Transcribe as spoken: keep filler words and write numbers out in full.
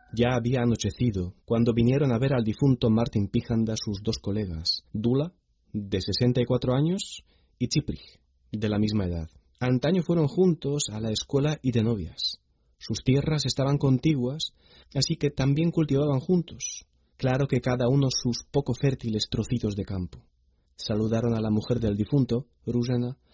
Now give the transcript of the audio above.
Ya había anochecido cuando vinieron a ver al difunto Martin Pijanda sus dos colegas, Dula, de sesenta y cuatro años, y Ciprich, de la misma edad. Antaño fueron juntos a la escuela y de novias. Sus tierras estaban contiguas, así que también cultivaban juntos. Claro que cada uno sus poco fértiles trocitos de campo. Saludaron a la mujer del difunto, Ruzena,